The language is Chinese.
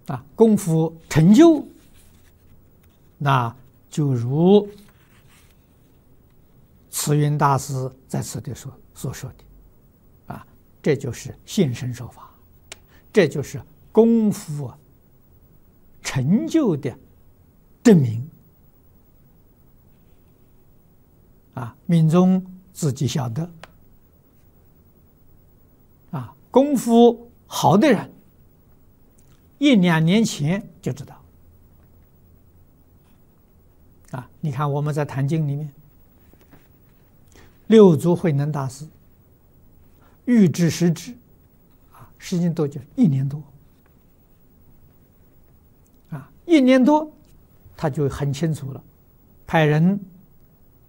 功夫成就，那就如慈云大师在此地所说的，这就是现身说法，这就是功夫成就的证明。命中自己晓得，功夫好的人，1、2年前就知道。你看我们在《坛经》里面，六祖慧能大师预知时至，时间多久？1年多。1年多，他就很清楚了，派人